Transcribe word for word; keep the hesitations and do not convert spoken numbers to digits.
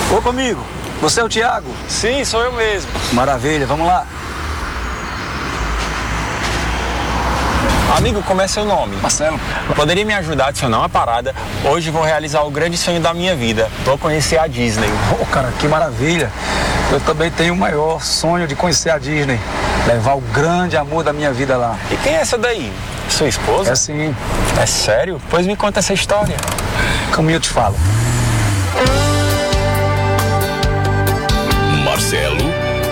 Opa, amigo, você é o Thiago? Sim, sou eu mesmo. Maravilha, vamos lá. Amigo, como é seu nome? Marcelo. Poderia me ajudar a adicionar uma parada? Hoje vou realizar o grande sonho da minha vida. Vou conhecer a Disney. Ô, cara, que maravilha. Eu também tenho o maior sonho de conhecer a Disney. Levar o grande amor da minha vida lá. E quem é essa daí? Sua esposa? É sim. É sério? Pois me conta essa história. Como eu te falo. Marcelo